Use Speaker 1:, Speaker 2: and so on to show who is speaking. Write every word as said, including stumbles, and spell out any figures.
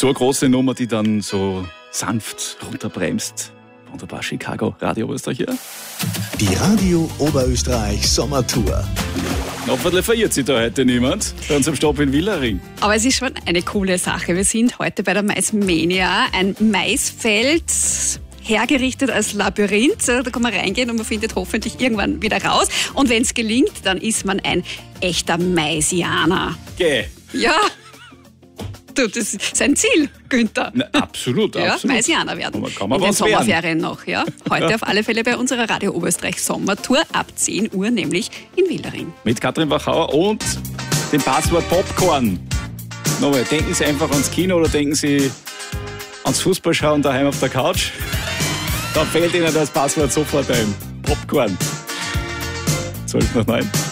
Speaker 1: So eine große Nummer, die dann so sanft runterbremst. Wunderbar, Chicago, Radio Oberösterreich hier.
Speaker 2: Die Radio Oberösterreich Sommertour.
Speaker 1: Hoffentlich verirrt sich da heute niemand bei unserem Stopp in Willering.
Speaker 3: Aber es ist schon eine coole Sache. Wir sind heute bei der Maismania, ein Maisfeld, hergerichtet als Labyrinth. Da kann man reingehen und man findet hoffentlich irgendwann wieder raus. Und wenn es gelingt, dann ist man ein echter Maisianer.
Speaker 1: Geh.
Speaker 3: Ja, du, das ist sein Ziel, Günther.
Speaker 1: Na, absolut,
Speaker 3: Ja,
Speaker 1: absolut.
Speaker 3: Maisianer werden.
Speaker 1: Kann man
Speaker 3: in den
Speaker 1: was werden.
Speaker 3: Sommerferien noch. Ja. Heute auf alle Fälle bei unserer Radio Oberösterreich Sommertour ab zehn Uhr, nämlich in Willering.
Speaker 1: Mit Katrin Wachauer und dem Passwort Popcorn. Nochmal, denken Sie einfach ans Kino oder denken Sie ans Fußballschauen daheim auf der Couch? Da fällt Ihnen das Passwort sofort ein. Popcorn. zwölf nach neun.